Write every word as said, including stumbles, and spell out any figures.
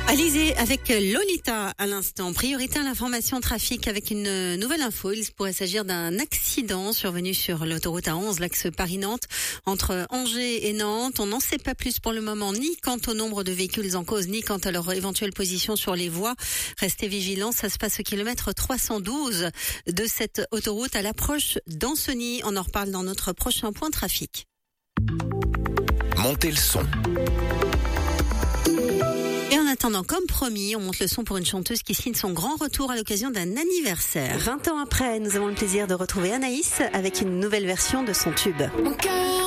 Alizé avec Lolita à l'instant. Priorité à l'information trafic avec une nouvelle info. Il pourrait s'agir d'un accident survenu sur l'autoroute A onze, l'axe Paris-Nantes, entre Angers et Nantes. On n'en sait pas plus pour le moment, ni quant au nombre de véhicules en cause, ni quant à leur éventuelle position sur les voies. Restez vigilants, ça se passe au kilomètre trois cent douze de cette autoroute à l'approche d'Ancenis. On en reparle dans notre prochain point trafic. Montez le son. Et en attendant, comme promis, on monte le son pour une chanteuse qui signe son grand retour à l'occasion d'un anniversaire. vingt ans après, nous avons le plaisir de retrouver Anaïs avec une nouvelle version de son tube. Mon cœur